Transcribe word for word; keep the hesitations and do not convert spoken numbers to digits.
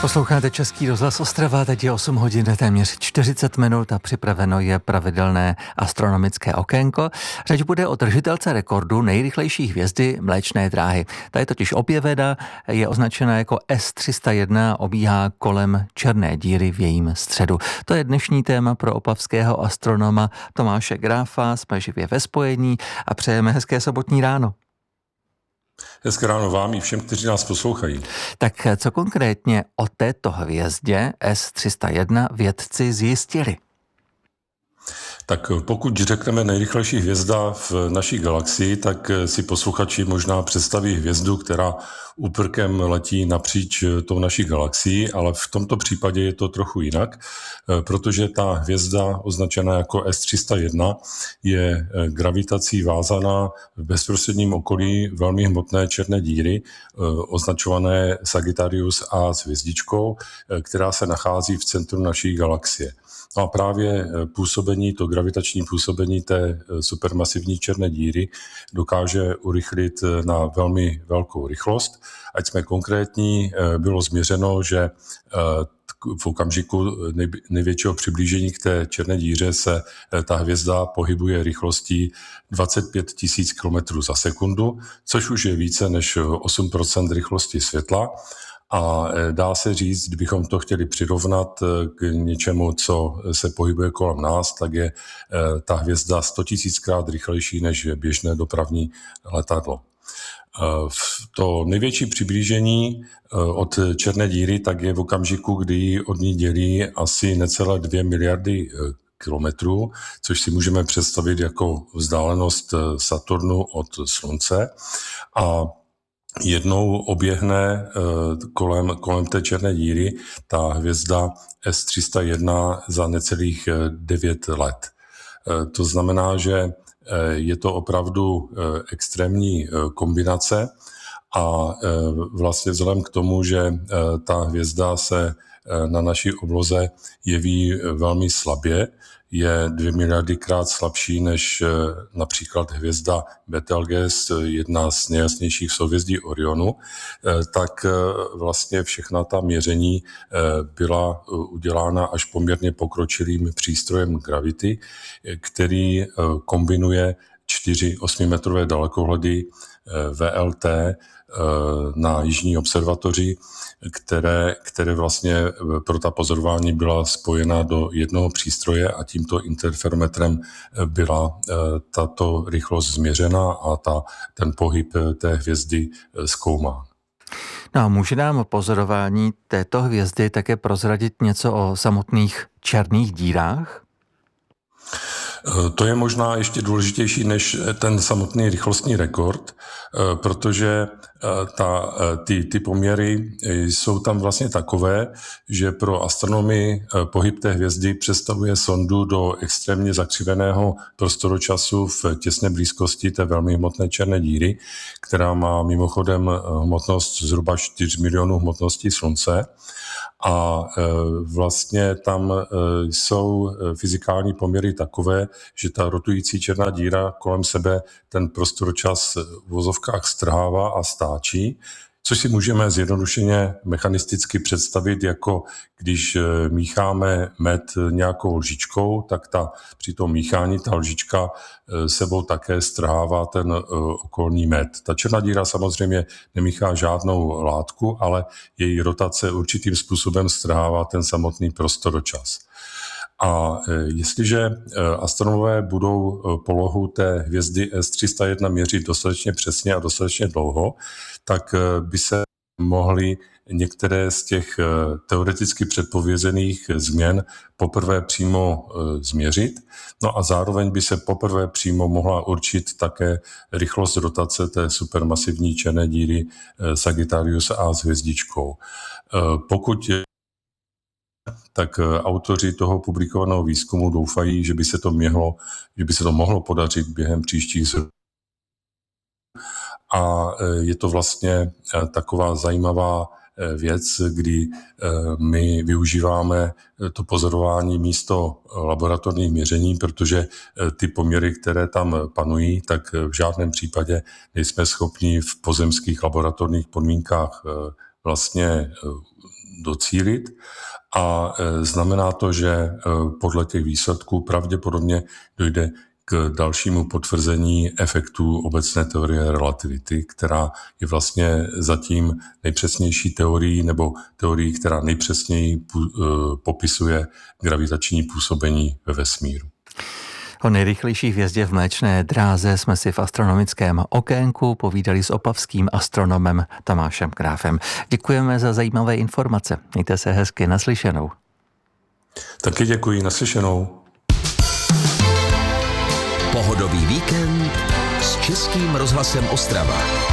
Posloucháte Český rozhlas Ostrava, teď je osm hodin, téměř čtyřicet minut a připraveno je pravidelné astronomické okénko. Řeč bude o držitelce rekordu nejrychlejší hvězdy Mléčné dráhy. Ta je totiž objevená, je označena jako S tři sta jedna a obíhá kolem černé díry v jejím středu. To je dnešní téma pro opavského astronoma Tomáše Gráfa. Jsme živě ve spojení a přejeme hezké sobotní ráno. Hezké ráno vám i všem, kteří nás poslouchají. Tak co konkrétně o této hvězdě S tři sta jedna vědci zjistili? Tak pokud řekneme nejrychlejší hvězda v naší galaxii, tak si posluchači možná představí hvězdu, která úprkem letí napříč tou naší galaxií, ale v tomto případě je to trochu jinak, protože ta hvězda označená jako S tři sta jedna je gravitací vázaná v bezprostředním okolí velmi hmotné černé díry, označované Sagittarius A s hvězdičkou, která se nachází v centru naší galaxie. No a právě působení, to gravitační působení té supermasivní černé díry dokáže urychlit na velmi velkou rychlost. Ať jsme konkrétní, bylo změřeno, že v okamžiku největšího přiblížení k té černé díře se ta hvězda pohybuje rychlostí dvacet pět tisíc kilometrů za sekundu, což už je více než osm procent rychlosti světla. A dá se říct, kdybychom to chtěli přirovnat k něčemu, co se pohybuje kolem nás, tak je ta hvězda sto tisíckrát rychlejší než běžné dopravní letadlo. To největší přiblížení od černé díry tak je v okamžiku, kdy ji od ní dělí asi necelé dvě miliardy kilometrů, což si můžeme představit jako vzdálenost Saturnu od Slunce. A jednou oběhne kolem, kolem té černé díry ta hvězda S tři sta jedna za necelých devět let. To znamená, že je to opravdu extrémní kombinace a vlastně vzhledem k tomu, že ta hvězda se na naší obloze jeví velmi slabě, je dvě miliardy krát slabší než například hvězda Betelgeuse, jedna z nejjasnějších souhvězdí Orionu, tak vlastně všechna ta měření byla udělána až poměrně pokročilým přístrojem Gravity, který kombinuje čtyři osmimetrové dalekohledy V L T na Jižní observatoři, které, které vlastně pro ta pozorování byla spojena do jednoho přístroje a tímto interferometrem byla tato rychlost změřena a ta, ten pohyb té hvězdy zkoumán. No a může nám pozorování této hvězdy také prozradit něco o samotných černých dírách? To je možná ještě důležitější než ten samotný rychlostní rekord, protože ta, ty, ty poměry jsou tam vlastně takové, že pro astronomii pohyb té hvězdy představuje sondu do extrémně zakřiveného prostoročasu v těsné blízkosti té velmi hmotné černé díry, která má mimochodem hmotnost zhruba čtyři milionů hmotností Slunce. A vlastně tam jsou fyzikální poměry takové, že ta rotující černá díra kolem sebe ten prostoročas v vozovkách strhává a stáčí, což si můžeme zjednodušeně mechanisticky představit jako když mícháme med nějakou lžičkou, tak ta, při tom míchání ta lžička sebou také strhává ten okolní med. Ta černá díra samozřejmě nemíchá žádnou látku, ale její rotace určitým způsobem strhává ten samotný prostoročas. A jestliže astronomové budou polohu té hvězdy S tři sta jedna měřit dostatečně přesně a dostatečně dlouho, tak by se mohly některé z těch teoreticky předpovězených změn poprvé přímo změřit. No a zároveň by se poprvé přímo mohla určit také rychlost rotace té supermasivní černé díry Sagittarius A s hvězdičkou. Pokud tak autoři toho publikovaného výzkumu doufají, že by se to mohlo, že by se to mohlo podařit během příštích zhruba. A je to vlastně taková zajímavá věc, kdy my využíváme to pozorování místo laboratorních měření, protože ty poměry, které tam panují, tak v žádném případě nejsme schopni v pozemských laboratorních podmínkách vlastně docílit. A znamená to, že podle těch výsledků pravděpodobně dojde k dalšímu potvrzení efektů obecné teorie relativity, která je vlastně zatím nejpřesnější teorií nebo teorií, která nejpřesněji popisuje gravitační působení ve vesmíru. O nejrychlejší hvězdě v Mléčné dráze jsme si v astronomickém okénku povídali s opavským astronomem Tomášem Kráfem. Děkujeme za zajímavé informace. Mějte se hezky, naslyšenou. Taky děkuji, naslyšenou. Pohodový víkend s Českým rozhlasem Ostrava.